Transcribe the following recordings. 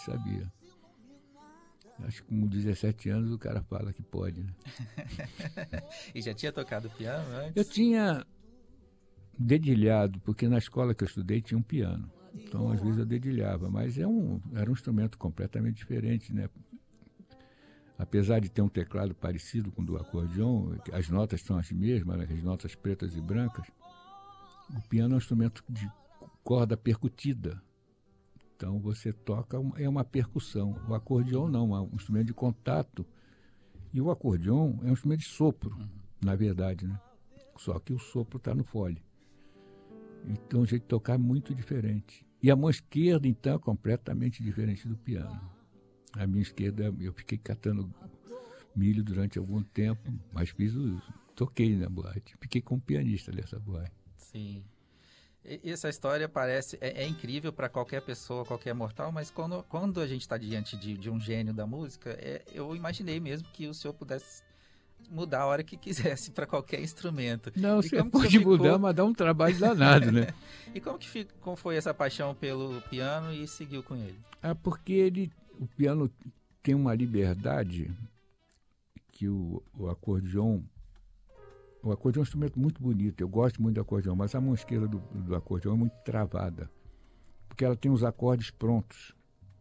sabia. Acho que com 17 anos o cara fala que pode, né? E já tinha tocado piano antes? Eu tinha dedilhado, porque na escola que eu estudei tinha um piano. Então, às vezes eu dedilhava, mas era um instrumento completamente diferente, né? Apesar de ter um teclado parecido com o do acordeon, as notas são as mesmas, né? As notas pretas e brancas, o piano é um instrumento de corda percutida. Então você toca, é uma percussão. O acordeon não, é um instrumento de contato. E o acordeon é um instrumento de sopro, na verdade, né? Só que o sopro está no fole. Então o jeito de tocar é muito diferente. E a mão esquerda, então, é completamente diferente do piano. A minha esquerda, eu fiquei catando milho durante algum tempo, mas toquei na boate. Fiquei como pianista dessa boate. Sim. E essa história parece... É incrível para qualquer pessoa, qualquer mortal, mas quando a gente está diante de um gênio da música, eu imaginei mesmo que o senhor pudesse mudar a hora que quisesse para qualquer instrumento. Não, você pode mudar, mas dá um trabalho danado, né? E como foi essa paixão pelo piano e seguiu com ele? Porque o piano tem uma liberdade que o acordeon... O acordeon é um instrumento muito bonito, eu gosto muito do acordeon, mas a mão esquerda do acordeon é muito travada, porque ela tem os acordes prontos.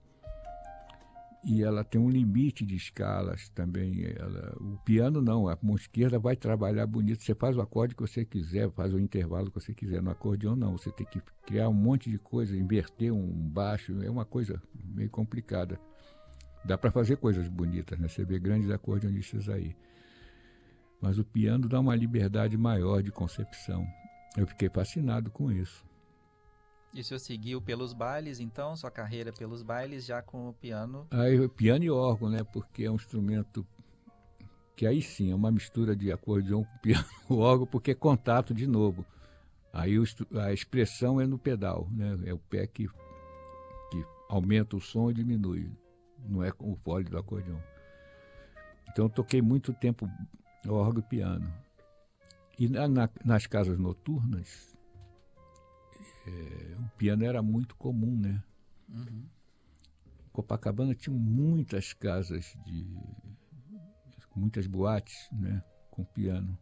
E ela tem um limite de escalas também. O piano não, a mão esquerda vai trabalhar bonito. Você faz o acorde que você quiser, faz o intervalo que você quiser. No acordeon não, você tem que criar um monte de coisa, inverter um baixo, é uma coisa meio complicada. Dá para fazer coisas bonitas, né? Você vê grandes acordeonistas aí. Mas o piano dá uma liberdade maior de concepção. Eu fiquei fascinado com isso. E o senhor seguiu pelos bailes, então, sua carreira pelos bailes, já com o piano? Aí, piano e órgão, né? Porque é um instrumento que aí sim é uma mistura de acordeão com piano e órgão, porque é contato de novo. Aí a expressão é no pedal, né? É o pé que aumenta o som e diminui. Não é com o fole do acordeão. Então eu toquei muito tempo órgão e piano. E nas casas noturnas, o piano era muito comum, né? Uhum. Copacabana tinha muitas casas, muitas boates, né? Com piano.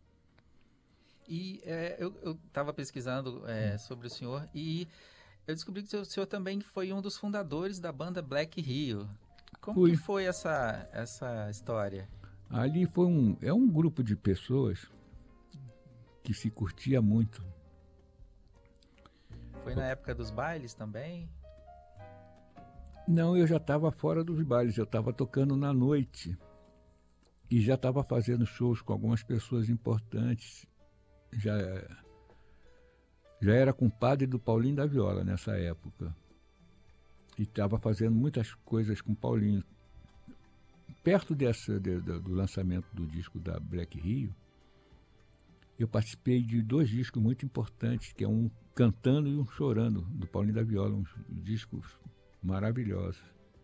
E eu estava pesquisando sobre o senhor e eu descobri que o senhor também foi um dos fundadores da banda Black Rio. Como que foi essa história? Ali foi um grupo de pessoas que se curtia muito. Foi na época dos bailes também? Não, eu já estava fora dos bailes, eu estava tocando na noite e já estava fazendo shows com algumas pessoas importantes. Já era compadre do Paulinho da Viola nessa época e estava fazendo muitas coisas com o Paulinho. Perto do lançamento do disco da Black Rio, eu participei de 2 discos muito importantes, que é um cantando e um chorando, do Paulinho da Viola, uns discos maravilhosos.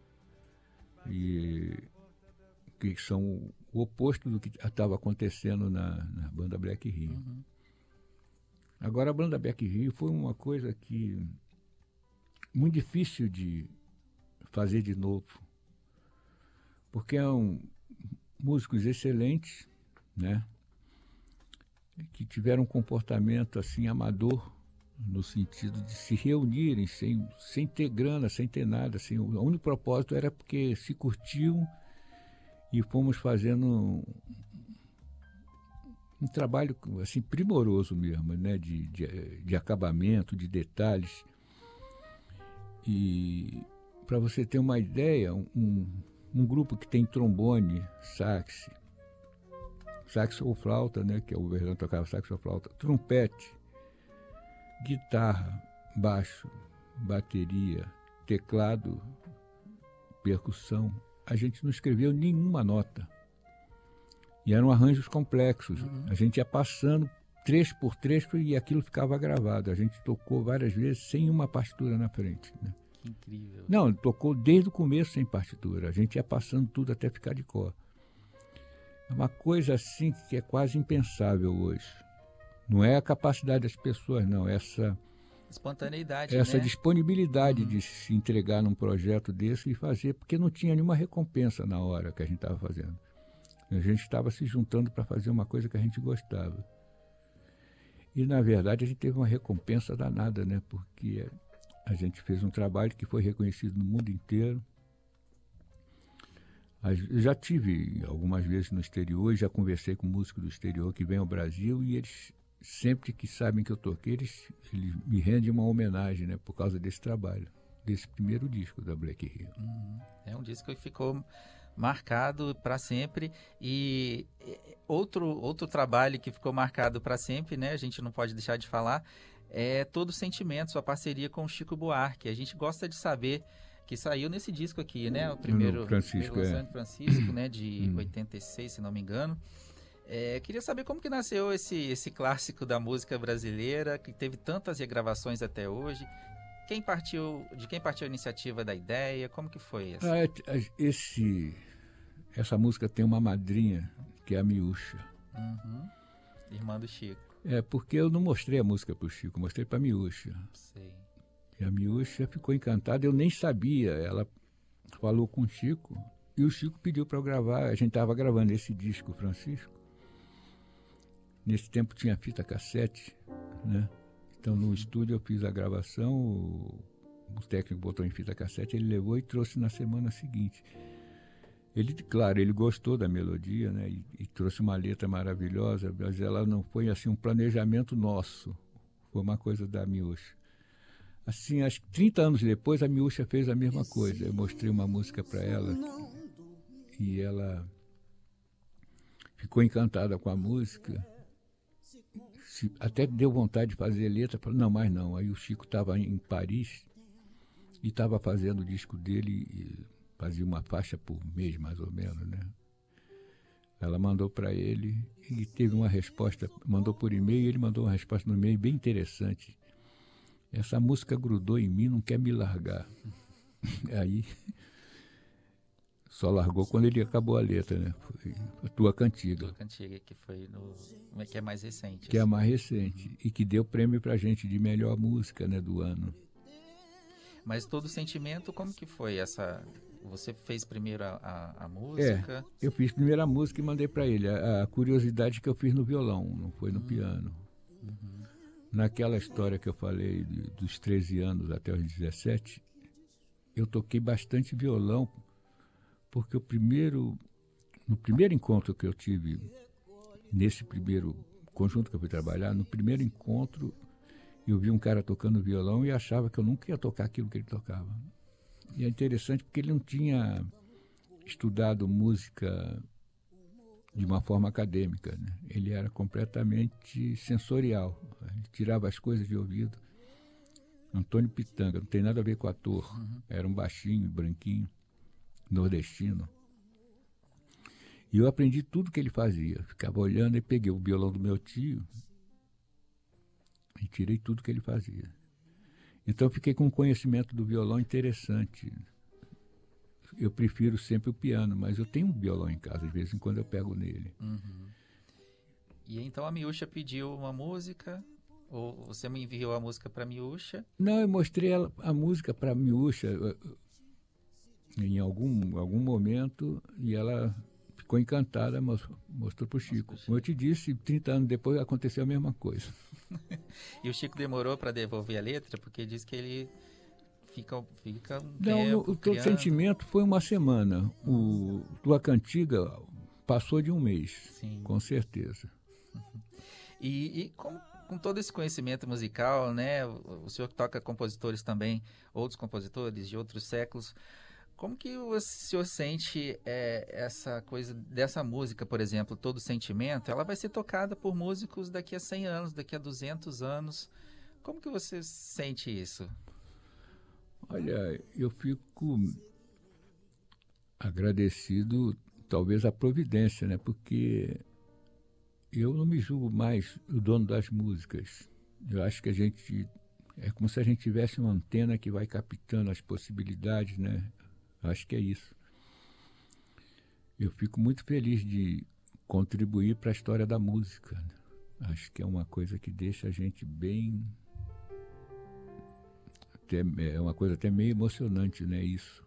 E que são o oposto do que estava acontecendo na banda Black Rio. Uhum. Agora, a banda Black Rio foi uma coisa que muito difícil de fazer de novo, porque músicos excelentes, né? Que tiveram um comportamento assim amador, no sentido de se reunirem sem ter grana, sem ter nada. Assim, o único propósito era porque se curtiam e fomos fazendo um trabalho assim, primoroso mesmo, né? de acabamento, de detalhes. E para você ter uma ideia, um grupo que tem trombone, sax ou flauta, né, que o Verdão tocava sax ou flauta, trompete, guitarra, baixo, bateria, teclado, percussão. A gente não escreveu nenhuma nota. E eram arranjos complexos. Uhum. A gente ia passando 3 por 3 e aquilo ficava gravado. A gente tocou várias vezes sem uma partitura na frente, né? Que incrível. Não, tocou desde o começo sem partitura. A gente ia passando tudo até ficar de cor. É uma coisa assim que é quase impensável hoje. Não é a capacidade das pessoas, não. Espontaneidade, essa né? disponibilidade de se entregar num projeto desse e fazer, porque não tinha nenhuma recompensa na hora que a gente estava fazendo. A gente estava se juntando para fazer uma coisa que a gente gostava. E, na verdade, a gente teve uma recompensa danada, né? Porque a gente fez um trabalho que foi reconhecido no mundo inteiro. Eu já tive algumas vezes no exterior, já conversei com músicos do exterior que vêm ao Brasil e eles, sempre que sabem que eu toquei, eles me rendem uma homenagem, né? Por causa desse trabalho, desse primeiro disco da Black Hill. É um disco que ficou marcado para sempre. E outro trabalho que ficou marcado para sempre, né? A gente não pode deixar de falar, é Todo Sentimento, sua parceria com o Chico Buarque. A gente gosta de saber que saiu nesse disco aqui, né? O primeiro Francisco, lançamento Francisco, né? De 86, se não me engano. Queria saber como que nasceu esse clássico da música brasileira, que teve tantas regravações até hoje. De quem partiu a iniciativa da ideia? Como que foi isso? Essa música tem uma madrinha, que é a Miúcha. Irmã do Chico. Porque eu não mostrei a música para o Chico, mostrei para a Miúcha. Sei. E a Miúcha ficou encantada, eu nem sabia. Ela falou com o Chico e o Chico pediu para eu gravar. A gente estava gravando esse disco, Francisco. Nesse tempo tinha fita cassete, né? Então no estúdio eu fiz a gravação, o técnico botou em fita cassete, ele levou e trouxe na semana seguinte. Claro, ele gostou da melodia, né? E trouxe uma letra maravilhosa, mas ela não foi assim um planejamento nosso, foi uma coisa da Miúcha. Assim, acho que 30 anos depois a Miúcha fez a mesma coisa. Eu mostrei uma música para ela e ela ficou encantada com a música. Até deu vontade de fazer letra, falou, não, mas não. Aí o Chico estava em Paris e estava fazendo o disco dele, fazia uma faixa por mês, mais ou menos, né? Ela mandou para ele e teve uma resposta, mandou por e-mail e ele mandou uma resposta no e-mail bem interessante. Essa música grudou em mim, não quer me largar. Aí só largou quando ele acabou a letra, né? Foi a Tua Cantiga. Tua Cantiga, que foi que é mais recente. Que é a mais recente e que deu prêmio pra gente de melhor música, né, do ano. Mas Todo Sentimento, como que foi essa? Você fez primeiro a música? Eu fiz primeiro a música e mandei para ele. A curiosidade que eu fiz no violão, não foi no piano. Naquela história que eu falei dos 13 anos até os 17, eu toquei bastante violão, porque no primeiro encontro que eu tive, nesse primeiro conjunto que eu fui trabalhar, no primeiro encontro, eu vi um cara tocando violão e achava que eu nunca ia tocar aquilo que ele tocava. E é interessante porque ele não tinha estudado música de uma forma acadêmica, né? Ele era completamente sensorial, ele tirava as coisas de ouvido. Antônio Pitanga, não tem nada a ver com ator, era um baixinho, branquinho, nordestino. E eu aprendi tudo que ele fazia, ficava olhando e peguei o violão do meu tio e tirei tudo que ele fazia. Então eu fiquei com um conhecimento do violão interessante. Eu prefiro sempre o piano, mas eu tenho um violão em casa, de vez em quando eu pego nele. E então a Miúcha pediu uma música, ou você me enviou a música para a Miúcha? Não, eu mostrei a música para a Miúcha em algum momento e ela ficou encantada, mostrou para o Chico. Como eu te disse, 30 anos depois aconteceu a mesma coisa. E o Chico demorou para devolver a letra, porque diz que ele fica um tempo o Todo Sentimento foi uma semana. O Tua Cantiga passou de um mês. Sim. Com certeza. E com todo esse conhecimento musical, né? O senhor toca compositores também, outros compositores de outros séculos. Como que o senhor sente essa coisa dessa música, por exemplo, Todo Sentimento? Ela vai ser tocada por músicos daqui a 100 anos, daqui a 200 anos. Como que você sente isso? Olha, eu fico agradecido, talvez, à providência, né? Porque eu não me julgo mais o dono das músicas. Eu acho que é como se a gente tivesse uma antena que vai captando as possibilidades, né? Acho que é isso. Eu fico muito feliz de contribuir para a história da música, né? Acho que é uma coisa que deixa a gente bem é uma coisa até meio emocionante, né, isso.